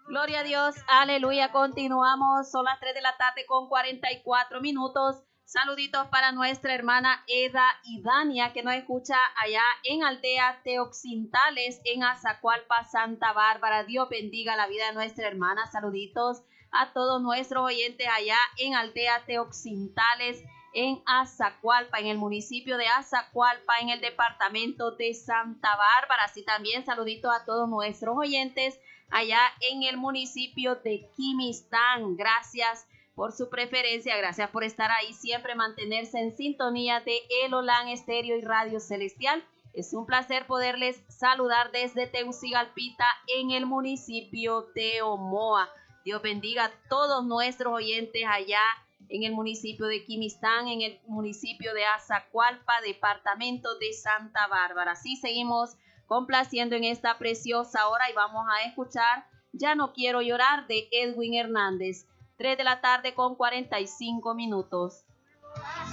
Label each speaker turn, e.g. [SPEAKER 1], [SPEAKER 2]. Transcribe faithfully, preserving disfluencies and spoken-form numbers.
[SPEAKER 1] Gloria a Dios, aleluya, continuamos, son las tres de la tarde con cuarenta y cuatro minutos. Saluditos para nuestra hermana Eda y Dania, que nos escucha allá en Aldea Teoxintales, en Azacualpa, Santa Bárbara. Dios bendiga la vida de nuestra hermana. Saluditos a todos nuestros oyentes allá en Aldea Teoxintales, en Azacualpa, en el municipio de Azacualpa, en el departamento de Santa Bárbara. Así también saluditos a todos nuestros oyentes allá en el municipio de Quimistán. Gracias por su preferencia, gracias por estar ahí, siempre mantenerse en sintonía de El Olán Estéreo y Radio Celestial. Es un placer poderles saludar desde Tegucigalpita en el municipio de Omoa. Dios bendiga a todos nuestros oyentes allá en el municipio de Quimistán, en el municipio de Azacualpa, departamento de Santa Bárbara. Así seguimos complaciendo en esta preciosa hora y vamos a escuchar Ya no quiero llorar de Edwin Hernández. tres de la tarde con cuarenta y cinco minutos.